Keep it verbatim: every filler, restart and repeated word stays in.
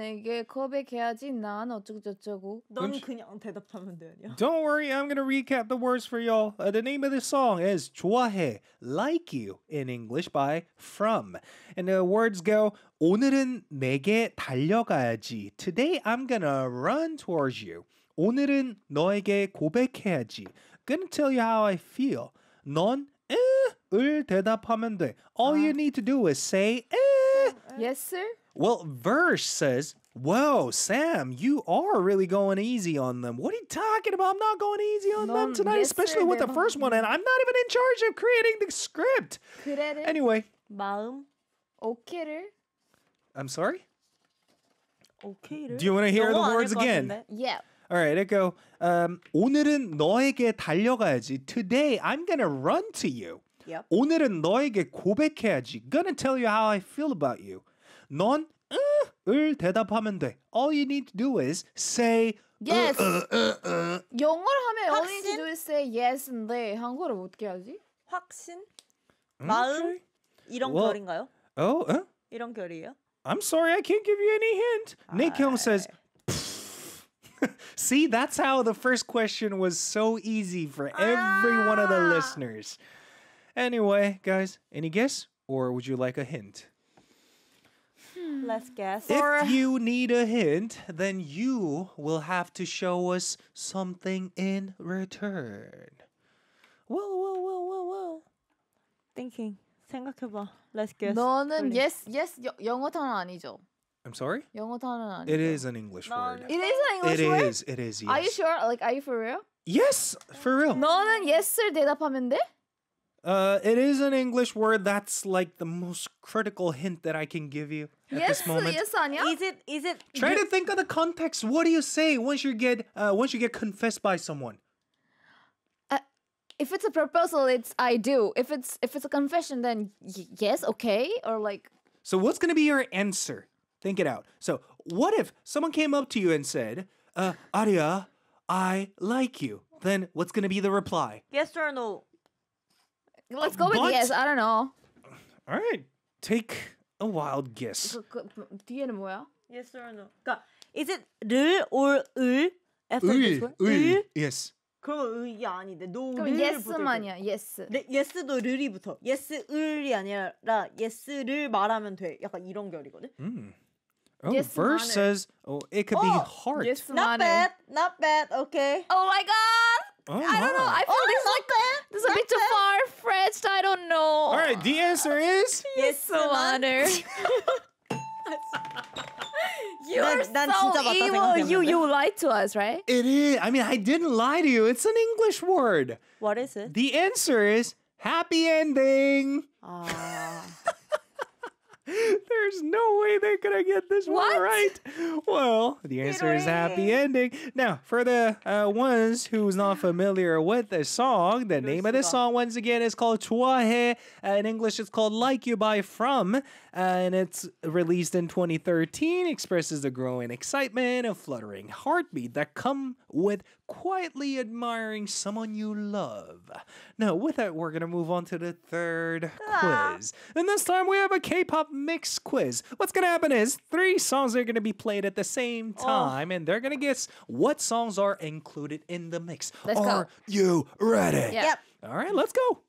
너에게 고백해야지 난 어쩌고저쩌고. 넌 그냥 대답하면 돼. 아니야? Don't worry, I'm going to recap the words for y'all. Uh, the name of this song is 좋아해, like you in English by From. And the words go, 오늘은 내게 달려가야지. Today I'm going to run towards you. 오늘은 너에게 고백해야지. Gonna tell you how I feel. 넌 을 대답하면 돼. All you need to do is say eh. Yes, sir? Well, verse says, whoa, Sam, you are really going easy on them. What are you talking about? I'm not going easy on them 넌 tonight, yes, especially sir, with the 대답- first one, and I'm not even in charge of creating the script. 그래를 Anyway, 마음 오케이를 I'm sorry? 오케이를. Do you want to hear the 영어 아닐 words 것 again? 같은데? yeah. All right, it go. Um, 오늘은 너에게 달려가야지. Today, I'm going to run to you. Yep. 오늘은 너에게 고백해야지. Gonna tell you how I feel about you. 넌 으, 을 대답하면 돼. All you need to do is say Yes. uh, uh, uh. 영어를 하면 all you need 확신? to do is say yes인데 한국어를 어떻게 하지? 확신? 마음? 이런 Well- 결인가요? Oh, uh, 이런 결이에요? I'm sorry, I can't give you any hint. Nick Hyung says, see, that's how the first question was so easy for every one of the listeners. Anyway, guys, any guess? Or would you like a hint? Let's guess. If you need a hint, then you will have to show us something in return. Well, well, well, well, well. Thinking. 생각해봐. Let's guess. 너는 빨리. yes, yes 여, 영어 단어 아니죠? I'm sorry? 영어 단어 아니죠? It is an English 넌- word. It is an English It word? is. It is. Yes. Are you sure? Like, are you for real? Yes, for real. 너는 yes를 대답하면 돼? Uh, it is an English word. That's like the most critical hint that I can give you at yes, this moment. yes 아니야? Is it is it Try to think of the context. What do you say once you get uh, once you get confessed by someone? If it's a proposal, it's I do. If it's if it's a confession, then y- yes, okay, or like So what's going to be your answer? Think it out. So what if someone came up to you and said, uh, "Arya, I like you." Then what's going to be the reply? yes or no? let's go with But- yes. I don't know. All right, take a wild guess. 그, 그, 그, 뒤에는 뭐야? Yes or no? 그러니까 is it 를 or 을? After this one? 을? Yes. 그럼 을이 아닌데 no 그럼 를 yes만이야. yes. 네, yes도 르리 붙어. yes 을이 아니라 yes를 말하면 돼. 약간 이런 결이거든. Oh, Yes, verse 만을. says, oh, it could be Oh, heart. yes Not 만을. bad, not bad. Okay. Oh my god! Oh, I don't know. wow. I feel Oh, this is not like bad. this is a bit too far fetched. I don't know. All right, the answer is yes 만을. You're 난- 난 so 진짜 맞다 evil. You 생각했는데. you lied to us, right? it is. I mean, I didn't lie to you. It's an English word. What is it? The answer is happy ending. 아, There's no way they're gonna get this one What? right. Well, the answer is happy ending. Now, for the uh, ones who's not familiar with the song, the name of the 수가. song once again is called 좋아해. Uh, in English, it's called Like You by From, uh, and it's released in twenty thirteen. Expresses the growing excitement and fluttering heartbeat that come with quietly admiring someone you love. Now, with that, we're gonna move on to the third quiz, and this time we have a K-pop mix quiz. What's gonna happen is three songs are gonna be played at the same time, and they're gonna guess what songs are included in the mix. Let's go. are you ready? Yeah. Yep. All right, let's go.